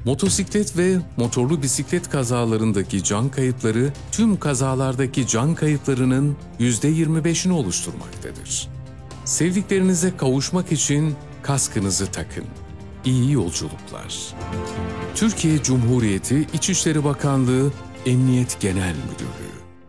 Motosiklet ve motorlu bisiklet kazalarındaki can kayıpları tüm kazalardaki can kayıplarının %25'ini oluşturmaktadır. Sevdiklerinize kavuşmak için kaskınızı takın. İyi yolculuklar. Türkiye Cumhuriyeti İçişleri Bakanlığı Emniyet Genel Müdürlüğü